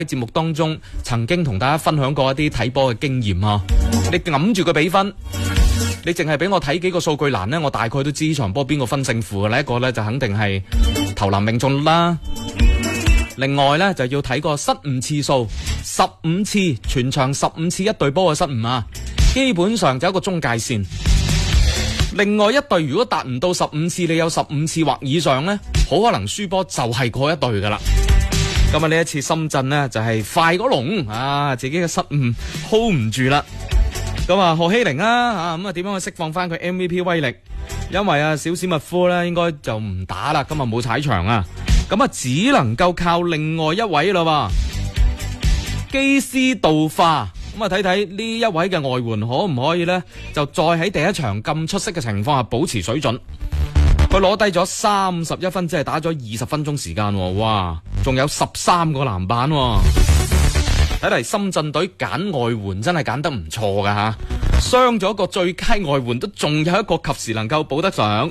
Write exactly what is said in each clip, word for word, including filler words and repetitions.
喺節目當中曾經同大家分享過一啲睇波嘅經驗啊！你揞住個比分，你淨係俾我睇幾個數據欄呢，我大概都知呢場波邊個分勝負嘅。呢一個呢就肯定係投籃命中率啦。另外呢就要睇個失誤次數，十五次，全場十五次一隊波嘅失誤啊，基本上就一個中界線。另外一隊如果達唔到十五次，你有十五次或以上呢，好可能輸波就係嗰一隊噶啦。咁啊呢一次深圳呢，就係、是、快過龍啊，自己嘅失誤 hold 唔住啦。咁啊何希凌啦啊，咁啊點樣去釋放翻佢 M V P 威力？因為啊小史密夫呢應該就唔打啦，今日冇踩場啊，咁啊只能夠靠另外一位啦，基斯道化。咁啊睇睇呢一位嘅外援可唔可以呢？就再喺第一場咁出色嘅情況下保持水準。佢攞低咗三十一分，即係打咗二十分鐘時間，哇！仲有十三個籃板，睇嚟深圳隊揀外援真係揀得唔錯噶吓，傷咗個最佳外援都仲有一個及時能夠補得上。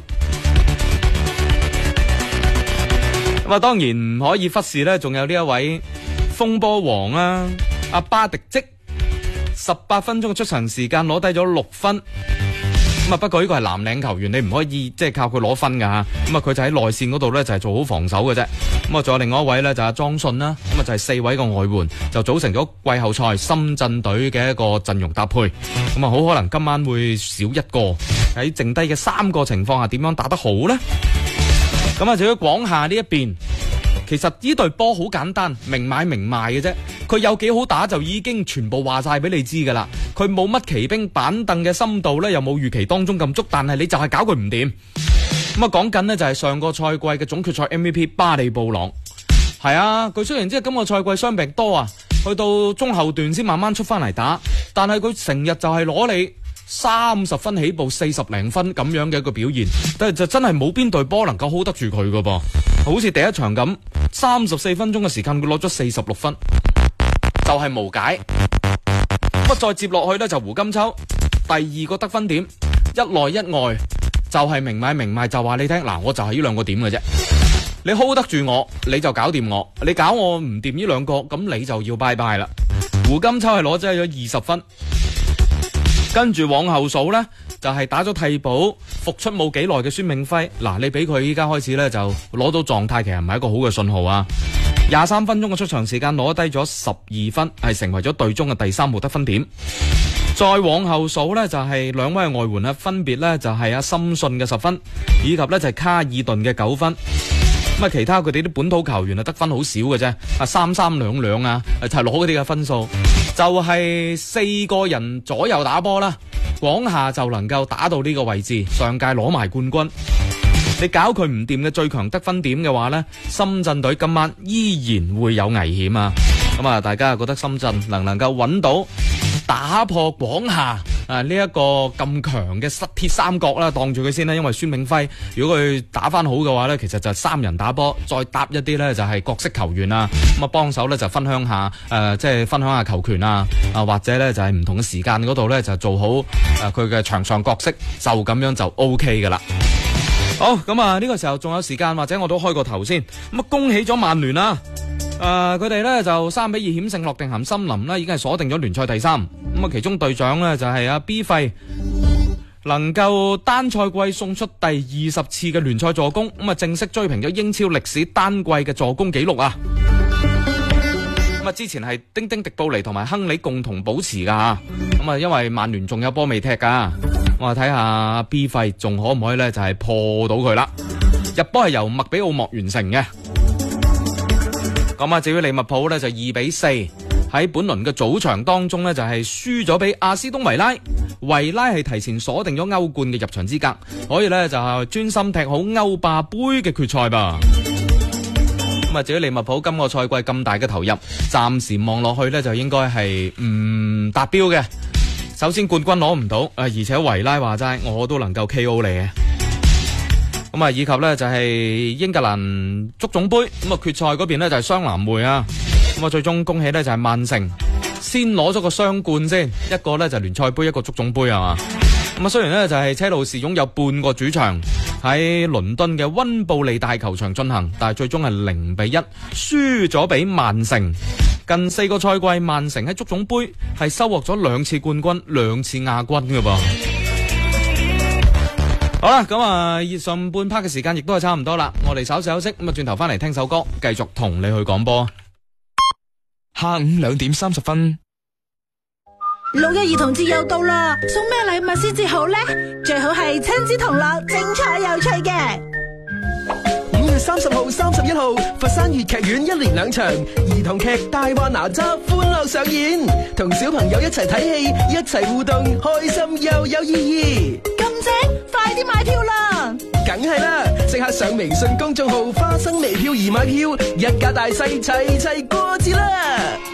咁啊，當然唔可以忽視呢，仲有呢一位風波王啊，阿巴迪積，十八分鐘嘅出場時間攞低咗六分。咁啊，不過呢個係藍領球員，你唔可以即係、就是、靠佢攞分噶吓。咁啊，佢就喺內線嗰度呢，就係做好防守嘅啫。咁啊，仲有另外一位呢，就係莊信啦。咁啊，就係四位個外援就組成咗季後賽深圳隊嘅一個陣容搭配。咁啊，好可能今晚會少一個，喺剩低嘅三個情況下點樣打得好呢？咁啊，至於廣廈呢一邊，其實呢隊波好簡單，明買明賣嘅啫。佢有幾好打就已經全部話晒俾你知噶啦。佢冇乜奇兵板凳嘅深度呢，又冇預期當中咁足，但係你就係搞佢唔掂。咁啊，講緊呢就係上個賽季嘅總決賽 M V P 巴里布朗。係啊，佢雖然即係今個賽季傷病多啊，去到中後段先慢慢出翻嚟打，但係佢成日就係攞你三十分起步，四十零分咁樣嘅一個表現，但係就真係冇邊隊波能夠 hold 得住佢噶噃。好似第一場咁，三十四分鐘嘅時間佢攞咗四十六分，就係、是、無解。咁啊，再接落去呢，就胡金秋第二個得分點，一內一外就係、是、明買明賣，就話你聽嗱，我就係呢兩個點嘅啫。你 hold 得住我，你就搞掂我；你搞我唔掂呢兩個，咁你就要拜拜啦。胡金秋係攞咗咗二十分。跟住往後數呢，就係、是、打咗替補復出冇幾耐嘅孫銘輝。嗱，你俾佢依家開始呢，就攞到狀態，其實唔係一個好嘅信號啊。廿三分鐘嘅出場時間攞低咗十二分，係成為咗隊中嘅第三號得分點。再往後數呢，就係、是、兩位外援啊，分別呢，就係阿森信嘅十分，以及呢，就係、是、卡爾頓嘅九分。咁啊，其他佢哋啲本土球員啊得分好少嘅啫，啊三三兩兩啊，就係攞嗰啲嘅分數，就係、是、四個人左右打波啦。廣廈就能夠打到呢個位置，上屆攞埋冠軍。你搞佢唔掂嘅最強得分點嘅話呢，深圳隊今晚依然會有危險啊！咁啊，大家覺得深圳能唔能夠揾到打破廣廈啊呢一個咁強嘅鐵三角啦，當住佢先啦。因為孫銘輝如果佢打翻好嘅話呢，其實就係三人打波，再搭一啲呢就係角色球員啊，咁啊幫手呢就分享下誒，即係分享下球權啊，啊或者呢就係唔同嘅時間嗰度呢就做好誒佢嘅場上角色，就咁樣就 O K 噶啦。好，咁啊呢個時候仲有時間，或者我都開個頭先。咁啊恭喜咗曼聯啦！誒佢哋呢就三比二險勝諾定咸森林啦，已經係鎖定咗聯賽第三。咁啊其中隊長呢就係阿 B 費，能夠單賽季送出第二十次嘅聯賽助攻，咁啊正式追平咗英超歷史單季嘅助攻紀錄啊！咁啊之前係丁丁迪布尼同埋亨利共同保持噶，咁啊因為曼聯仲有波未踢噶。我睇下 B 費仲可唔可以呢就係、是、破到佢啦。入波係由麥比奧莫完成嘅。咁啊至於利物浦呢就二比四喺本輪嘅早場當中呢就係輸咗俾阿斯東維拉。維拉係提前鎖定咗歐冠嘅入場資格，可以呢就係專心踢好歐霸杯嘅決賽吧。咁啊至於利物浦今個賽季咁大嘅投入，暫時望落去呢就應該係唔達標嘅。首先冠軍攞唔到，而且維拉話齋我都能夠 K O 你嘅。咁啊以及呢就係英格蘭足總杯，咁啊決賽嗰邊呢就係雙藍會啊。咁啊最終恭喜呢就係曼城先攞咗個雙冠先，一個呢就係聯賽杯，一個足總杯係嘛。咁啊雖然呢就係車路士擁有半個主場喺倫敦嘅溫布利大球場進行，但係最終係零比一輸咗俾曼城。 近四個賽季，曼城喺足總杯係收穫咗兩次冠軍、兩次亞軍㗎噃。好啦，咁啊，上半 part 嘅時間亦都係差唔多啦，我哋稍事休息，咁啊，轉頭翻嚟聽首歌，繼續同你去廣播。 下午兩點三十分。 六一兒童節又到啦，送咩禮物先至好呢？最好係親子同樂，精彩有趣嘅。 五月三十號、三十一號，佛山粵劇院一連兩場兒童劇《大話哪吒》歡樂上演，同小朋友一齊睇戲，一齊互動，開心又有意義。 咁正，快啲買票啦！ 梗係啦，即刻上微信公眾號花生微票而買票，一家大細齊齊過節啦！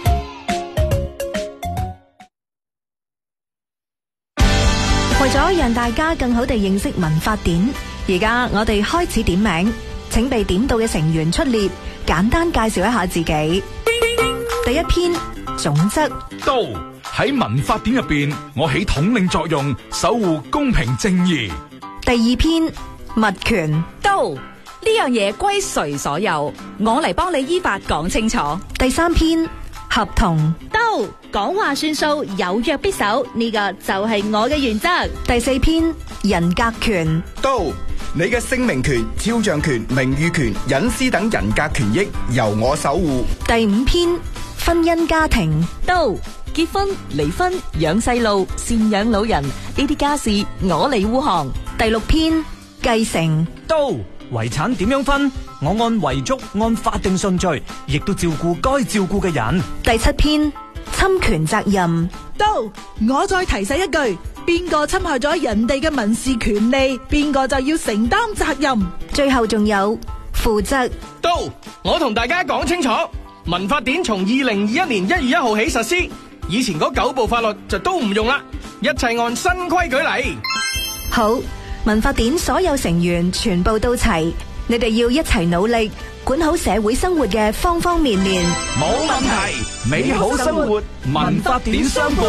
為咗讓大家更好地認識民法典，而家我哋開始點名，請被點到嘅成員出列，簡單介紹一下自己。第一篇總則， 到喺民法典入邊，我起統領作用，守護公平正義。 第二篇物權， 到呢樣嘢歸誰所有，我嚟幫你依法講清楚。 第三篇合同， 到講話算數，有約必守，呢個就係我嘅原則。 第四篇人格權， 到你嘅姓名權、肖像權、名譽權、隱私等人格權益由我守護。 第五篇婚姻家庭， 到結婚、離婚、養細路、贍養老人呢啲家事我嚟護航。 第六篇繼承， 到遺產點樣分，我按遺囑按法定順序，亦都照顧該照顧嘅人。 第七篇侵權責任， 到我再提醒一句，邊個侵害咗人哋嘅民事權利，邊個就要承擔責任。 最後仲有負責。 到我同大家講清楚，民法典從二零二一年一月一號起實施，以前嗰九部法律就都唔用啦，一切按新規矩嚟。 好，民法典所有成員全部到齊，你哋要一齊努力，管好社會生活嘅方方面面。 冇問題，美好生活，民法典相伴。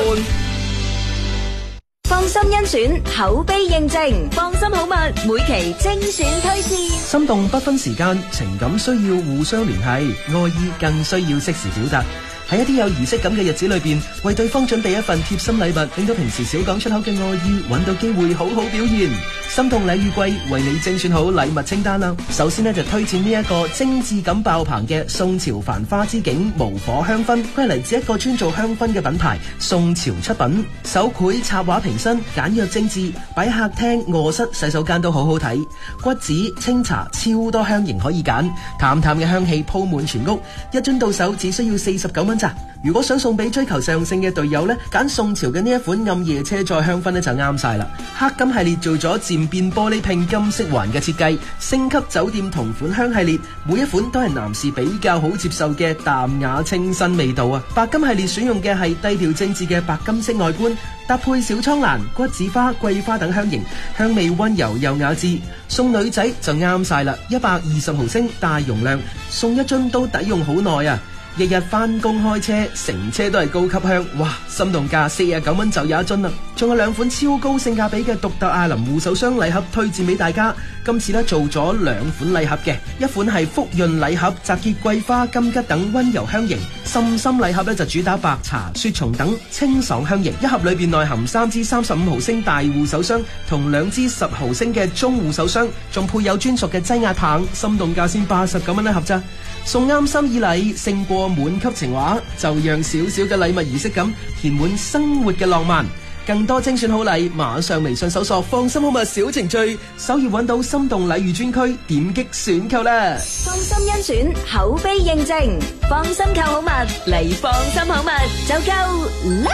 放心甄選，口碑認證，放心好物，每期精選推薦。 心動不分時間，情感需要互相聯繫，愛意更需要適時表達。喺一啲有儀式感嘅日子裏邊，為對方準備一份貼心禮物，令到平時少講出口嘅愛意揾到機會好好表現。心動禮遇季為你精選好禮物清單啦。首先呢，就推薦呢一個精緻感爆棚嘅宋朝繁花之境無火香薰，佢係嚟自一個專做香薰嘅品牌宋朝出品，手繪插畫瓶身，簡約精緻，擺客廳、臥室、洗手間都好好睇。骨子清茶超多香型可以揀，淡淡嘅香氣鋪滿全屋，一樽到手只需要四十九蚊。如果想送俾追求上乘嘅隊友呢，揀宋朝嘅呢一款暗夜車載香薰呢就啱晒啦。黑金系列做咗漸變玻璃拼金色環嘅設計，星級酒店同款香系列，每一款都係男士比較好接受嘅淡雅清新味道啊。白金系列選用嘅係低調精緻嘅白金色外觀，搭配小蒼蘭、骨子花、桂花等香型，香味溫柔又雅致。送女仔就啱晒啦，一百二十毫升大容量，送一樽都抵用好耐啊！日日翻工開車，成車都係高級香，哇！心動價四十九蚊就有一樽啦，仲有兩款超高性價比嘅獨特艾琳護手霜禮盒推薦俾大家。今次咧做咗兩款禮盒嘅，一款係福潤禮盒，集結桂花、金桔等溫柔香型；深深禮盒咧就主打白茶、雪松等清爽香型。一盒裏邊內含三支三十五毫升大護手霜同兩支十毫升嘅中護手霜，仲配有專屬嘅擠壓棒，心動價先八十九蚊一盒咋。送啱心意禮勝過滿級情話，就讓少少嘅禮物儀式感填滿生活嘅浪漫。更多精選好禮，馬上微信搜索放心好物小程序，首頁揾到心動禮遇專區，點擊選購啦。 放心甄選，口碑認證，放心購好物嚟，放心好物就夠啦。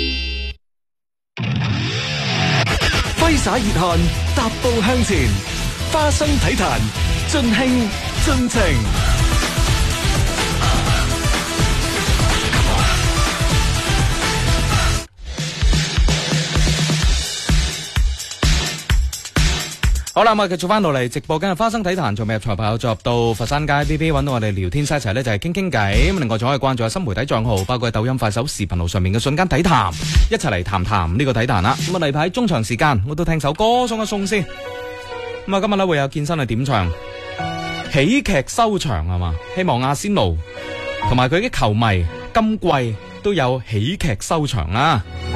揮灑熱汗，踏步向前，花生體壇，盡興盡情。 好啦，咁啊，繼續翻到嚟直播緊嘅花生體壇，仲未入場朋友進入到佛山街 B B 揾到我哋聊天室一齊呢，就係傾傾偈。咁另外仲可以關注下新媒體賬號，包括抖音、快手、視頻號上面嘅瞬間體壇，一齊嚟談談呢個體壇啦。咁啊，例牌中場時間，我都聽首歌送一送先。咁啊，今日呢會有健身去點唱，喜劇收場係嘛？希望阿仙奴同埋佢嘅球迷今季都有喜劇收場啦。